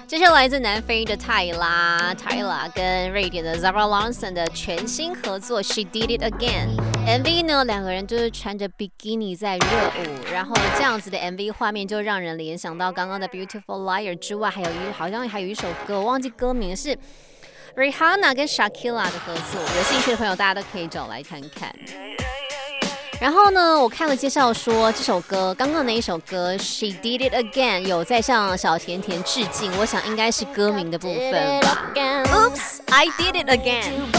这是来自南非的泰拉跟瑞典的 Zara Larsson 的全新合作 She Did It Again。MV 呢，两个人就是穿着比基尼在热舞，然后这样子的 MV 画面就让人联想到刚刚的 Beautiful Liar 之外，好像还有一首歌，我忘记歌名是 Rihanna 跟 Shakira 的合作。有兴趣的朋友，大家都可以找来看看。然后呢，我看了介绍说这首歌，刚刚那一首歌 She Did It Again 有在向小甜甜致敬，我想应该是歌名的部分吧。Oops, I did it again.